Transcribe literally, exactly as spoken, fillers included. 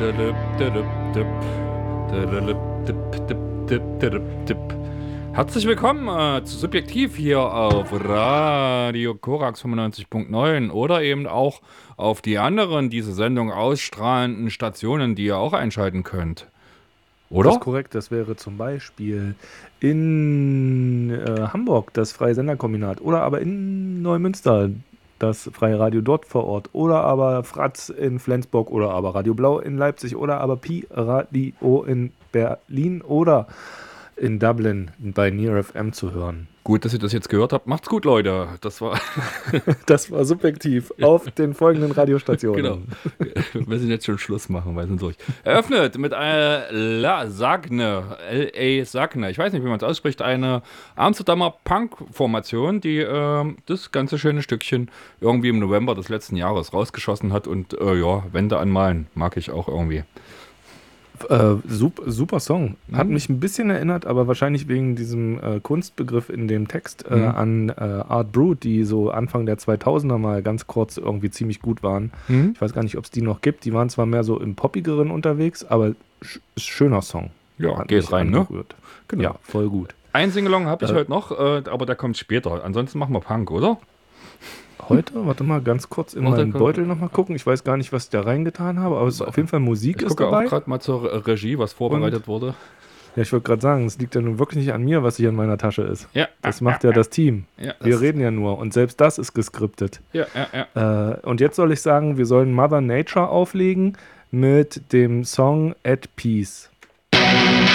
Herzlich willkommen äh, zu Subjektiv hier auf Radio Korax fünfundneunzig Punkt neun oder eben auch auf die anderen diese Sendung ausstrahlenden Stationen, die ihr auch einschalten könnt. Oder? Das ist korrekt, das wäre zum Beispiel in äh, Hamburg das Freie Senderkombinat oder aber in Neumünster das Freie Radio dort vor Ort oder aber Fratz in Flensburg oder aber Radio Blau in Leipzig oder aber Pi Radio in Berlin oder in Dublin bei Near F M zu hören. Gut, dass ihr das jetzt gehört habt. Macht's gut, Leute. Das war das war subjektiv auf den folgenden Radiostationen. Genau. Wir müssen jetzt schon Schluss machen, weil wir sind durch. Eröffnet mit einer La Sagne, L A Sagne. Ich weiß nicht, wie man es ausspricht. Eine Amsterdamer Punk-Formation, die äh, das ganze schöne Stückchen irgendwie im November des letzten Jahres rausgeschossen hat. Und äh, ja, Wände anmalen mag ich auch irgendwie. Äh, super, super Song. Hat mhm. mich ein bisschen erinnert, aber wahrscheinlich wegen diesem äh, Kunstbegriff in dem Text äh, mhm. an äh, Art Brut, die so Anfang der zweitausender mal ganz kurz irgendwie ziemlich gut waren. Mhm. Ich weiß gar nicht, ob es die noch gibt. Die waren zwar mehr so im Poppigeren unterwegs, aber sch- schöner Song. Ja, Hat geht rein, ne? Genau. Ja, voll gut. Ein Singalong habe ich äh, heute noch, äh, aber der kommt später. Ansonsten machen wir Punk, oder? Heute, warte mal, ganz kurz in meinen Beutel nochmal gucken. Ich weiß gar nicht, was ich da reingetan habe, aber es ist auf jeden Fall Musik ich ist dabei. Ich gucke auch gerade mal zur Regie, was vorbereitet Und, wurde. Ja, ich wollte gerade sagen, es liegt ja nun wirklich nicht an mir, was hier in meiner Tasche ist. Ja, das macht ja, ja das Team. Ja, wir das reden ja nur und selbst das ist geskriptet. Ja, ja, ja. Äh, und jetzt soll ich sagen, wir sollen Mother Nature auflegen mit dem Song At Peace.